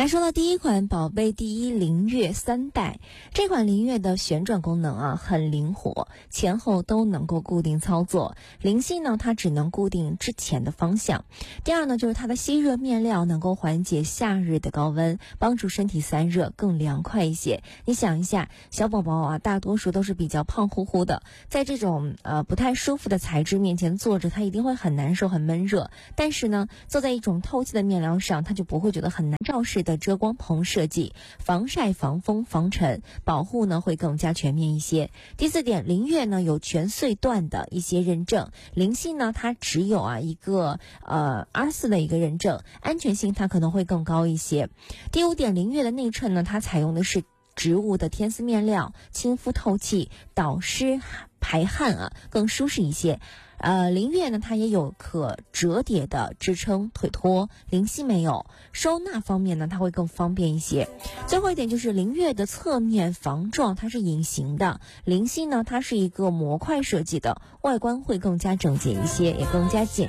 来说到第一款宝贝第一凌越3代，这款凌越的旋转功能啊很灵活，前后都能够固定操作。灵性呢，它只能固定之前的方向。第二呢，就是它的吸热面料能够缓解夏日的高温，帮助身体散热更凉快一些。你想一下，小宝宝啊，大多数都是比较胖乎乎的，在这种不太舒服的材质面前坐着，它一定会很难受、很闷热。但是呢，坐在一种透气的面料上，它就不会觉得很难照式的遮光棚设计，防晒、防风、防尘，保护呢会更加全面一些。第四点，凌越呢有全碎段的一些认证，灵性呢它只有一个R4的一个认证，安全性它可能会更高一些。第五点，凌越的内衬呢，它采用的是植物的天丝面料，亲肤透气，导湿排汗更舒适一些。凌越呢，它也有可折叠的支撑腿托，灵犀没有。收纳方面呢，它会更方便一些。最后一点就是凌越的侧面防撞它是隐形的，灵犀呢它是一个模块设计的，外观会更加整洁一些，也更加简